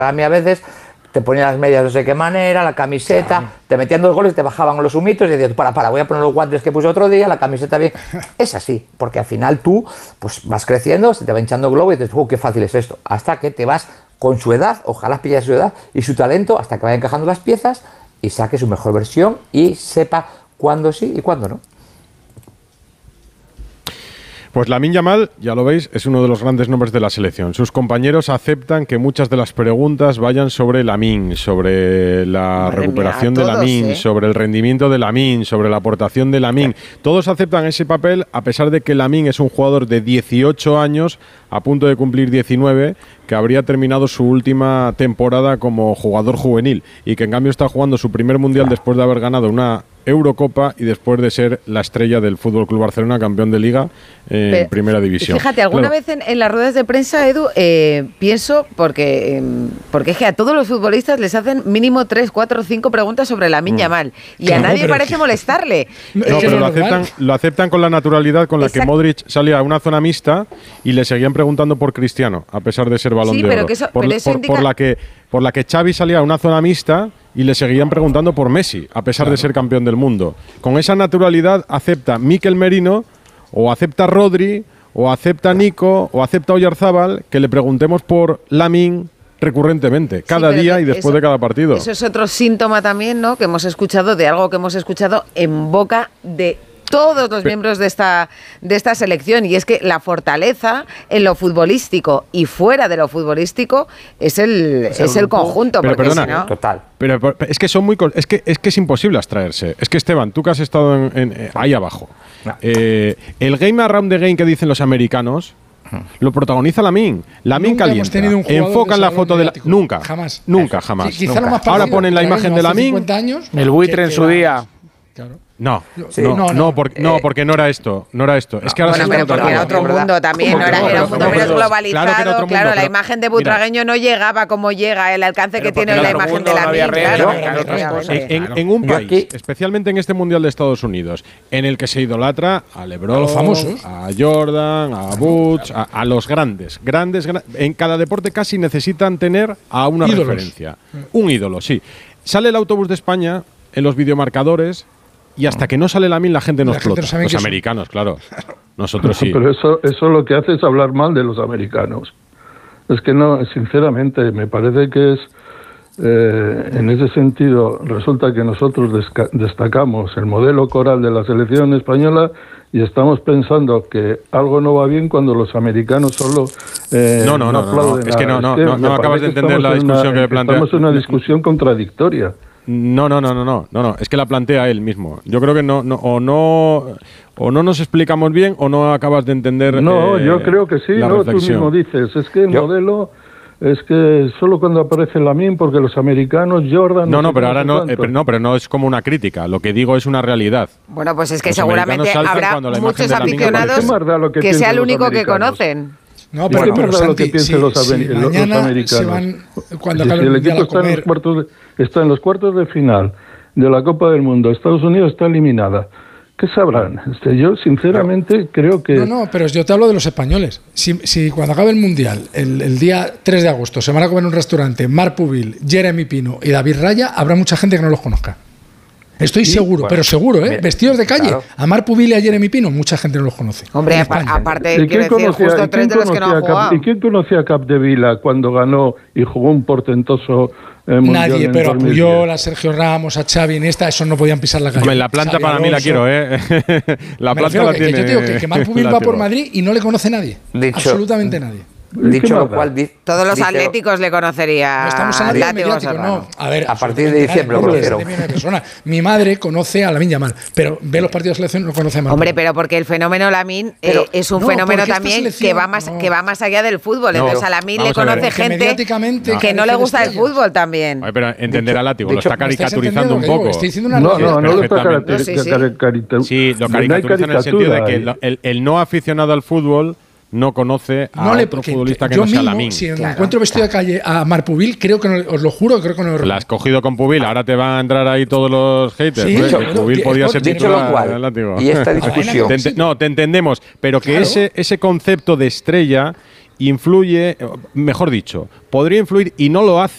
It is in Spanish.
a mí a veces te ponían las medias de no sé qué manera, la camiseta, te metían 2 goles, te bajaban los humitos y decías, voy a poner los guantes que puse otro día, la camiseta bien. Es así, porque al final tú pues vas creciendo, se te va hinchando el globo y dices, qué fácil es esto. Hasta que te vas con su edad, ojalá pilles su edad y su talento, hasta que vaya encajando las piezas y saque su mejor versión y sepa cuándo sí y cuándo no. Pues Lamine Yamal, ya lo veis, es uno de los grandes nombres de la selección. Sus compañeros aceptan que muchas de las preguntas vayan sobre Lamine, sobre la recuperación de Lamine, sobre el rendimiento de Lamine, sobre la aportación de Lamine. Todos aceptan ese papel, a pesar de que Lamine es un jugador de 18 años, a punto de cumplir 19, que habría terminado su última temporada como jugador juvenil y que en cambio está jugando su primer mundial después de haber ganado una Eurocopa y después de ser la estrella del FC Barcelona, campeón de Liga en Primera División. Fíjate, alguna vez en las ruedas de prensa, Edu, pienso, porque es que a todos los futbolistas les hacen mínimo 3, 4, 5 preguntas sobre Lamine Yamal y a nadie parece molestarle. No, pero lo aceptan con la naturalidad con la que Modric salía a una zona mixta y le seguían preguntando por Cristiano, a pesar de ser Balón de Oro. Por la que Xavi salía a una zona mixta y le seguían preguntando por Messi, a pesar de ser campeón del mundo. Con esa naturalidad acepta Mikel Merino, o acepta Rodri, o acepta Nico, o acepta Oyarzábal, que le preguntemos por Lamine recurrentemente, cada día y después de cada partido. Eso es otro síntoma también, ¿no?, que hemos escuchado, de algo que hemos escuchado en boca de todos los miembros de esta selección, y es que la fortaleza en lo futbolístico y fuera de lo futbolístico es el conjunto. Pero perdona, si no, total. Pero es que son es que es imposible abstraerse. Es que Esteban, tú que has estado ahí abajo, el game around the game que dicen los americanos lo protagoniza Lamine. Lamine calienta. Enfocan la foto de nunca. Jamás. Sí, ahora ponen la imagen de Lamine. El buitre en su día. Claro. No, porque no era esto. Es que ahora pero porque era otro mundo también, era un mundo menos globalizado. Claro, la imagen de Butragueño no llegaba como llega, el alcance que tiene la imagen de Lamine. En un país, especialmente en este Mundial de Estados Unidos, en el que se idolatra a LeBron, a los famosos, a Jordan, a Butch, a los grandes. En cada deporte casi necesitan tener a una referencia. Un ídolo, sí. Sale el autobús de España en los videomarcadores. Y hasta que no sale Lamine la gente no explota. Los americanos, claro. Nosotros sí. Pero eso lo que hace es hablar mal de los americanos. Es que no, sinceramente, me parece que es, en ese sentido, resulta que nosotros destacamos el modelo coral de la selección española y estamos pensando que algo no va bien cuando los americanos solo no aplauden. Es que no acabas de entender la discusión que plantea. Estamos en una discusión contradictoria. No, es que la plantea él mismo. Yo creo que no nos explicamos bien o no acabas de entender. No, yo creo que sí, tú mismo dices, es que el modelo es que solo cuando aparece Lamine, porque los americanos, Jordan... pero no es como una crítica, lo que digo es una realidad. Bueno, pues es que seguramente habrá muchos aficionados que sea el único que conocen. No, pero es verdad lo que piensan los americanos. Se van, cuando si el equipo está en los cuartos de final de la Copa del Mundo, Estados Unidos está eliminada. ¿Qué sabrán? Yo, sinceramente, creo que... No, pero yo te hablo de los españoles. Si cuando acabe el Mundial, el día 3 de agosto, se van a comer en un restaurante Marc Pubil, Jeremy Pino y David Raya, habrá mucha gente que no los conozca. Estoy seguro, pero seguro, vestidos de calle. Claro. A Marc Pubil y a Jeremy Pino, mucha gente no los conoce. Hombre, aparte, quiero decir, justo 3 de los que no han jugado. ¿Y quién conocía a Capdevila cuando ganó y jugó un portentoso mundial? Nadie, pero a Puyol, a Sergio Ramos, a Xavi, Iniesta, esos no podían pisar la calle. Hombre, la planta para mí la quiero, La planta la tiene. Yo te digo que Marc Pubil va por Madrid y no le conoce nadie. Absolutamente nadie. Dicho lo cual, todos los atléticos le conocería. No estamos hablando de mediático, no. A ver, a partir de diciembre lo conocieron. Mi madre conoce a Lamine Yamal, pero ve los partidos de selección y no conoce más. Hombre, pero porque el fenómeno Lamine es un fenómeno también que va más allá del fútbol. Entonces a Lamine le conoce gente que no le gusta el fútbol también. Pero entender a Látigo, lo está caricaturizando un poco. Estoy diciendo una no lo está caricaturizando. Sí, lo caricaturiza en el sentido de que el no aficionado al fútbol no conoce a otro futbolista que no sea Lamine. Si encuentro vestido de calle a Marc Pubil, creo que no, os lo juro, creo que no. La has cogido con Pubil, ahora te van a entrar ahí todos los haters. Sí, Pubil podía ser titular. Y esta discusión. Te entendemos, pero que ese concepto de estrella influye, mejor dicho, podría influir y no lo hace